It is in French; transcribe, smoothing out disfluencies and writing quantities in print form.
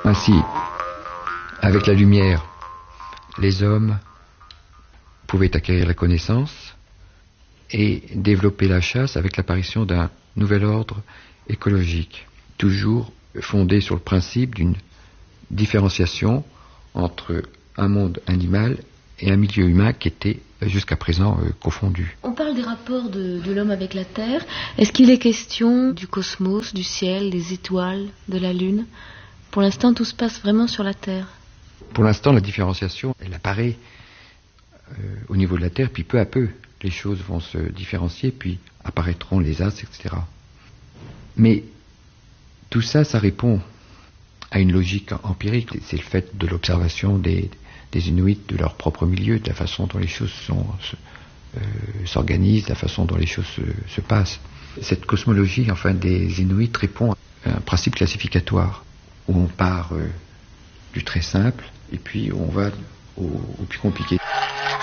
Ainsi, avec la lumière, les hommes pouvaient acquérir la connaissance et développer la chasse avec l'apparition d'un nouvel ordre écologique, toujours fondé sur le principe d'une différenciation entre un monde animal et un milieu humain qui était jusqu'à présent confondu. On parle des rapports de l'homme avec la Terre. Est-ce qu'il est question du cosmos, du ciel, des étoiles, de la Lune? Pour l'instant, tout se passe vraiment sur la Terre. Pour l'instant, la différenciation, elle apparaît au niveau de la Terre, puis peu à peu, les choses vont se différencier, puis apparaîtront les astres, etc. Mais tout ça, ça répond à une logique empirique. C'est le fait de l'observation des Inuits, de leur propre milieu, de la façon dont les choses s'organisent, de la façon dont les choses se passent. Cette cosmologie, enfin, des Inuits répond à un principe classificatoire, où on part du très simple, et puis on va au plus compliqué.